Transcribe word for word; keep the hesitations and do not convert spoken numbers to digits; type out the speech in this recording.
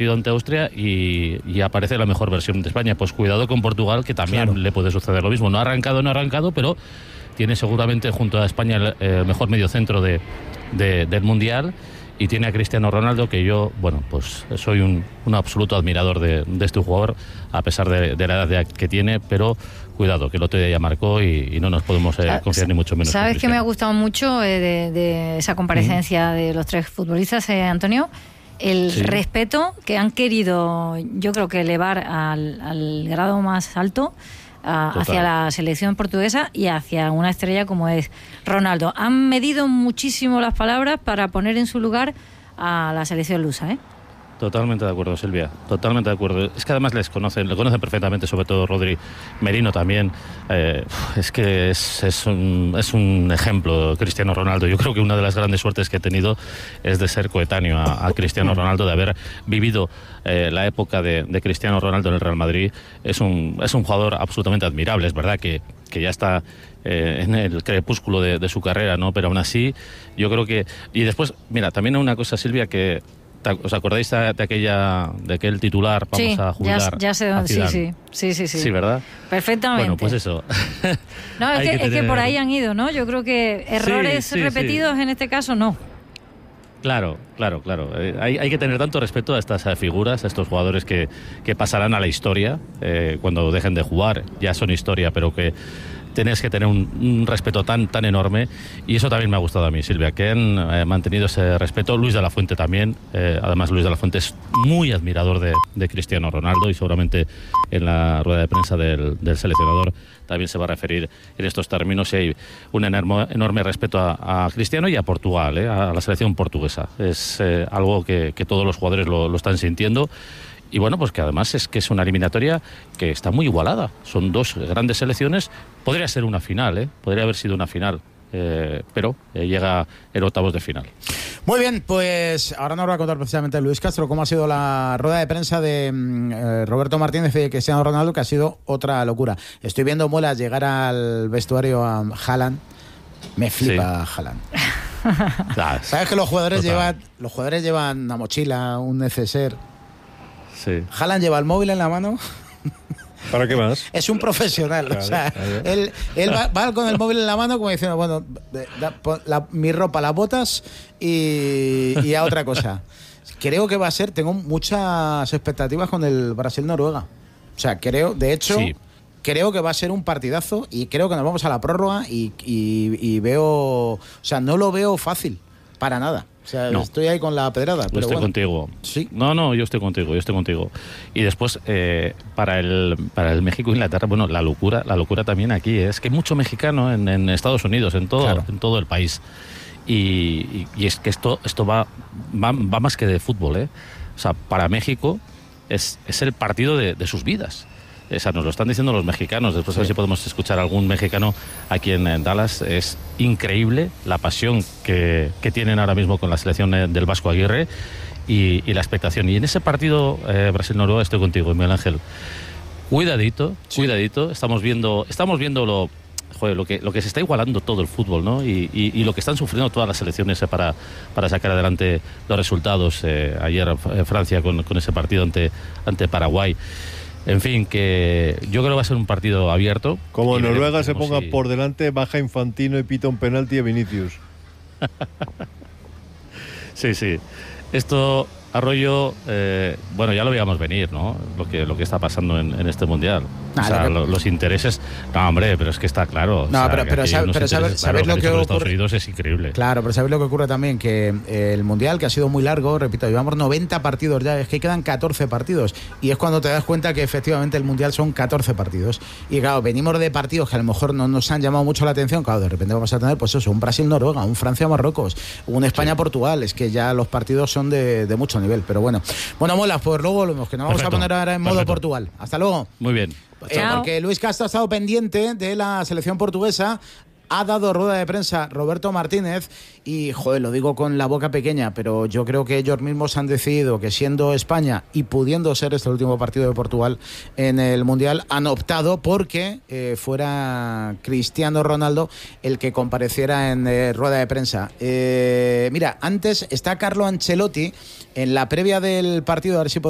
partido ante Austria y, y aparece la mejor versión de España. Pues cuidado con Portugal, que también claro. le puede suceder lo mismo. No ha arrancado, no ha arrancado, pero tiene seguramente junto a España el, el mejor mediocentro de, de, del Mundial, y tiene a Cristiano Ronaldo, que yo, bueno, pues soy un, un absoluto admirador de, de este jugador, a pesar de, de la edad que tiene, pero cuidado, que el otro día ya marcó y, y no nos podemos eh, confiar ni mucho menos. ¿Sabes que me ha gustado mucho eh, de, de esa comparecencia mm. de los tres futbolistas, eh, Antonio? El sí. respeto que han querido, yo creo que elevar al, al grado más alto, a, hacia la selección portuguesa y hacia una estrella como es Ronaldo. Han medido muchísimo las palabras para poner en su lugar a la selección lusa, ¿eh? Totalmente de acuerdo, Silvia, totalmente de acuerdo. Es que además les conocen, le conocen perfectamente, sobre todo Rodri, Merino también. Eh, es que es, es, un, es un ejemplo, Cristiano Ronaldo. Yo creo que una de las grandes suertes que he tenido es de ser coetáneo a, a Cristiano Ronaldo, de haber vivido eh, la época de, de Cristiano Ronaldo en el Real Madrid. Es un, es un jugador absolutamente admirable, es verdad que, que ya está eh, en el crepúsculo de, de su carrera, ¿no? Pero aún así, yo creo que... Y después, mira, también una cosa, Silvia, que... ¿Os acordáis de aquella, de aquel titular, vamos sí, a jubilar? Ya, ya sé dónde, sí, sí, sí, sí, sí. Sí, ¿verdad? Perfectamente. Bueno, pues eso. No, es, que, que, es tener... que por ahí han ido, ¿no? Yo creo que errores sí, sí, repetidos sí. en este caso no. Claro, claro, claro. Eh, hay, hay que tener tanto respeto a estas eh, figuras, a estos jugadores que, que pasarán a la historia eh, cuando dejen de jugar. Ya son historia, pero que tenés que tener un, un respeto tan tan enorme, y eso también me ha gustado a mí, Silvia, que han eh, mantenido ese respeto. Luis de la Fuente también, eh, además Luis de la Fuente es muy admirador de, de Cristiano Ronaldo, y seguramente en la rueda de prensa del, del seleccionador también se va a referir en estos términos, y hay un enorme, enorme respeto a, a Cristiano y a Portugal, eh, a la selección portuguesa. Es eh, algo que, que todos los jugadores lo, lo están sintiendo. Y bueno, pues que además es que es una eliminatoria que está muy igualada. Son dos grandes selecciones. Podría ser una final, ¿eh? Podría haber sido una final. Eh, pero eh, llega el octavos de final. Muy bien, pues ahora nos va a contar precisamente Luis Castro cómo ha sido la rueda de prensa de eh, Roberto Martínez y de Cristiano Ronaldo, que ha sido otra locura. Estoy viendo muelas llegar al vestuario a Haaland. Me flipa sí. Haaland. ¿Sabes que los jugadores llevan, los jugadores llevan una mochila, un neceser? Sí. Haaland lleva el móvil en la mano. ¿Para qué más? Es un profesional, claro, o sea, claro. él, él va, va con el móvil en la mano como diciendo, bueno, da, la, mi ropa, las botas y, y a otra cosa. Creo que va a ser, tengo muchas expectativas con el Brasil-Noruega. O sea, creo, de hecho, sí. creo que va a ser un partidazo, y creo que nos vamos a la prórroga y, y, y veo, o sea, no lo veo fácil, para nada. O sea, no. estoy ahí con la pedrada. Yo pero estoy bueno. contigo. Sí. No, no, yo estoy contigo, yo estoy contigo. Y después, eh, para el para el México-Inglaterra, bueno, la locura, la locura también aquí es que hay mucho mexicano en, en Estados Unidos, en todo, claro. en todo el país. Y, y, y es que esto esto va, va va más que de fútbol, ¿eh? O sea, para México es, es el partido de, de sus vidas. O sea, nos lo están diciendo los mexicanos. Después sí. a ver si podemos escuchar a algún mexicano aquí en, en Dallas. Es increíble la pasión que, que tienen ahora mismo con la selección del Vasco Aguirre y, y la expectación. Y en ese partido eh, Brasil-Noruega estoy contigo, Miguel Ángel. Cuidadito, sí. cuidadito. Estamos viendo, estamos viendo lo, joder, lo que lo que se está igualando todo el fútbol, ¿no? Y, y, y lo que están sufriendo todas las selecciones para, para sacar adelante los resultados. Eh, ayer eh, Francia con, con ese partido ante, ante Paraguay. En fin, que yo creo que va a ser un partido abierto. Como Noruega se ponga si... por delante, baja Infantino y pita un penalti a Vinicius. Sí, sí. Esto, Arroyo, eh, bueno, ya lo veíamos venir, ¿no? Lo que, lo que está pasando en, en este Mundial. Ah, o sea, lo, los intereses... No, hombre, pero es que está claro. No, o sea, pero, pero, sabe, pero saber, saber lo que ocurre... Estados Unidos es increíble. Claro, pero ¿sabes lo que ocurre también? Que eh, el Mundial, que ha sido muy largo, repito, llevamos noventa partidos ya, es que quedan catorce partidos. Y es cuando te das cuenta que efectivamente el Mundial son catorce partidos. Y claro, venimos de partidos que a lo mejor no nos han llamado mucho la atención. Claro, de repente vamos a tener, pues eso, un Brasil-Noruega, un Francia-Marruecos, un España-Portugal. Sí. Es que ya los partidos son de, de mucho nivel. Pero bueno, bueno, molas, pues luego volvemos, que nos vamos perfecto, a poner ahora en modo perfecto. Portugal. Hasta luego. Muy bien. Eh, porque Luis Castro ha estado pendiente de la selección portuguesa. Ha dado rueda de prensa Roberto Martínez y, joder, lo digo con la boca pequeña, pero yo creo que ellos mismos han decidido que, siendo España y pudiendo ser este el último partido de Portugal en el Mundial, han optado porque eh, fuera Cristiano Ronaldo el que compareciera en eh, rueda de prensa. Eh, mira, antes está Carlo Ancelotti en la previa del partido, a ver si podemos